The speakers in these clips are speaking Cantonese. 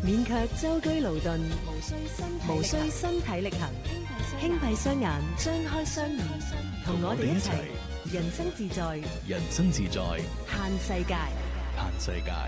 免卻舟車勞頓，無需身體力行，輕閉雙眼，張開雙耳，同我哋一齊人生自在， 人生自在， 嘆世界， 嘆世界。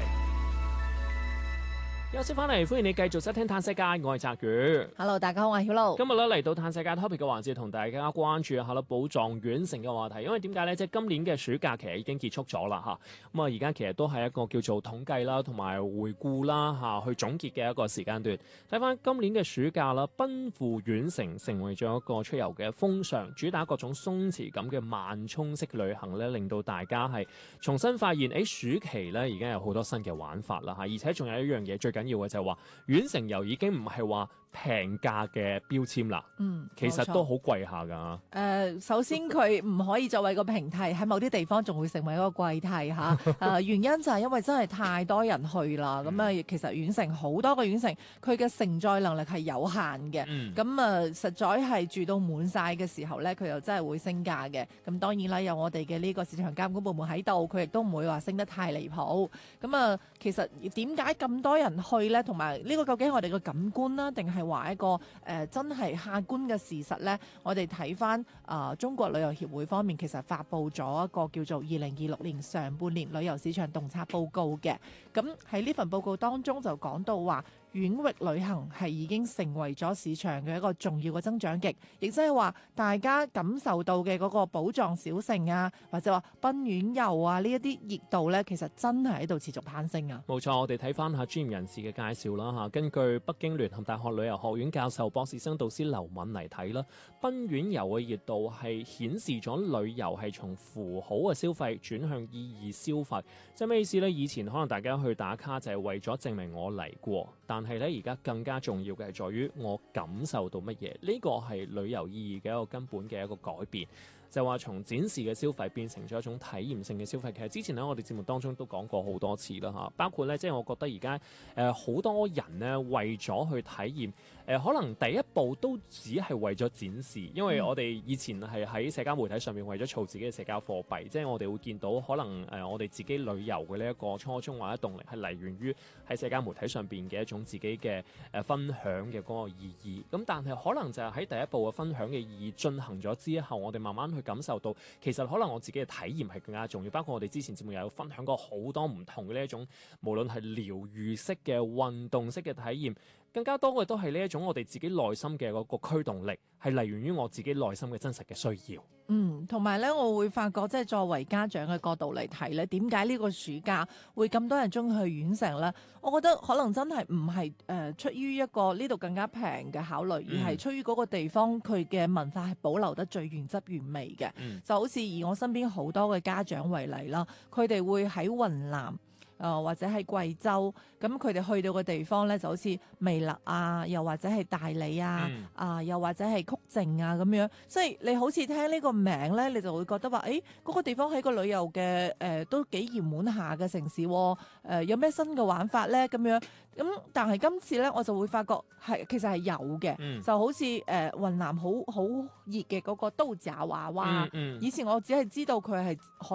休息翻嚟，歡迎你繼續收聽嘆世界，我係澤宇。 Hello， 大家好，我係曉露。 今日咧嚟到嘆世界 topic 嘅環節，同大家關注下啦寶藏縣城嘅話題。因為點解咧？即係今年嘅暑假其實已經結束咗啦嚇。咁啊，而家其實都係一個叫做統計啦，同埋回顧啦嚇，去總結嘅一個時間段。睇翻今年嘅暑假啦，奔赴縣城成為咗一個出遊嘅風尚，主打各種鬆弛感嘅慢衝式旅行咧，令到大家係重新發現，暑期咧而家有好多新嘅玩法啦嚇。而且仲有一樣嘢最緊要嘅就係話，縣城遊已經唔係話平價嘅標籤啦，其實都好貴下㗎。 首先佢唔可以作為個平替，喺某啲地方仲會成為一個貴替嚇。原因就係因為真係太多人去啦，咁啊其實縣城好多個縣城，佢嘅承載能力係有限嘅，咁實在係住到滿晒嘅時候咧，佢又真係會升價嘅。咁當然啦，有我哋嘅呢個市場監管部門喺度，佢亦都唔會話升得太離譜。咁其實點解咁多人去咧？同埋呢個究竟係我哋嘅感官啦，定係話一個真係客觀嘅事實呢？我哋睇翻中國旅遊協會方面，其實發布咗一個叫做2026年上半年旅遊市場洞察報告嘅。咁喺呢份報告當中就講到話，縣域旅行係已經成為咗市場嘅一個重要嘅增長極，亦即係話大家感受到嘅嗰個寶藏小城啊，或者話奔縣遊啊呢一啲熱度呢，其實真係喺度持續攀升啊！ 冇錯，我哋睇翻下專業人士嘅介紹啦嚇。根據北京聯合大學旅遊學院教授、博士生導師劉敏嚟睇啦，奔縣遊嘅熱度係顯示咗旅遊係從符號嘅消費轉向意義消費。即係咩意思呢？以前可能大家去打卡就係為咗證明我嚟過，但係咧而家更加重要嘅係在於我感受到乜嘢。呢個係旅遊意義嘅一個根本嘅一個改變。就話從展示嘅消費變成咗一種體驗性嘅消費。其實之前喺我哋節目當中都講過好多次啦嚇，包括咧即係我覺得而家好多人呢為咗去體驗，可能第一步都只係為咗展示，因為我哋以前係喺社交媒體上面為咗儲自己嘅社交貨幣，即係我哋會見到可能我哋自己旅遊嘅呢一個初衷或者動力係來源於喺社交媒體上邊嘅一種自己嘅分享嘅嗰個意義。咁但係可能就係喺第一步嘅分享嘅意義進行咗之後，我哋慢慢去感受到，其實可能我自己嘅體驗係更加重要。包括我哋之前節目有分享過好多唔同嘅呢一種，無論係療癒式嘅、運動式嘅體驗，更加多嘅都係呢一種我哋自己內心嘅嗰個驅動力，係嚟源於我自己內心嘅真實嘅需要。 同埋咧，我會發覺即係作為家長嘅角度嚟睇咧，點解呢個暑假會咁多人中意去縣城咧？我覺得可能真係唔係出於一個呢度更加平嘅考慮，而係出於嗰個地方佢嘅文化係保留得最原汁原味嘅。就好似以我身邊好多嘅家長為例啦，佢哋會喺雲南。或者係貴州，咁佢哋去到嘅地方咧，就好似彌勒啊，又或者係大理啊，又或者係曲靖啊咁樣。所以你好似聽呢個名咧，你就會覺得話，嗰個地方係個旅遊嘅都幾熱門下嘅城市，有咩新嘅玩法咧咁樣？咁但係今次咧，我就會發覺其實係有嘅，就好似雲南好熱嘅嗰個都假娃娃。以前我只係知道佢係